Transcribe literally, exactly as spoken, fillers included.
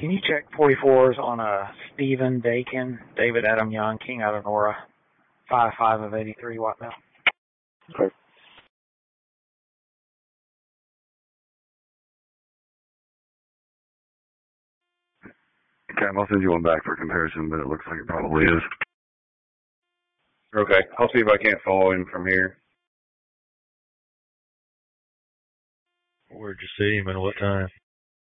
Can you check forty-fours on a Stephen Dakin, David Adam Young, King out of Nora, five five of eighty-three, white male? Okay. Okay, I'll send you one back for comparison, but it looks like it probably is. Okay, I'll see if I can't follow him from here. Where'd you see him and what time?